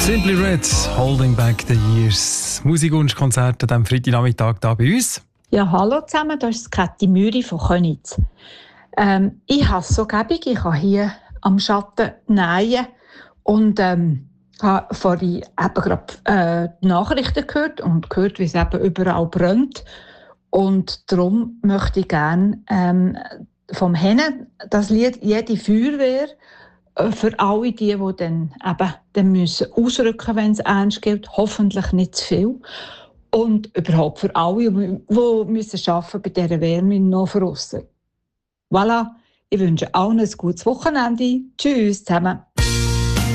Simply Red, Holding Back the Years. Musikwunschkonzert an diesem Freitagnachmittag hier bei uns. Ja, hallo zusammen, das ist Käthi Müri von Köniz. Ich habe es so gäbig, ich kann hier am Schatten nähen und habe vorhin eben gerade die Nachrichten gehört und gehört, wie es eben überall brennt. Und darum möchte ich gerne vom Hennen das Lied «Jede Feuerwehr» für alle die dann eben dann müssen ausrücken, wenn es ernst geht, hoffentlich nicht zu viel. Und überhaupt für alle, die müssen arbeiten bei dieser Wärme noch von aussen. Voilà, ich wünsche allen ein gutes Wochenende. Tschüss zusammen.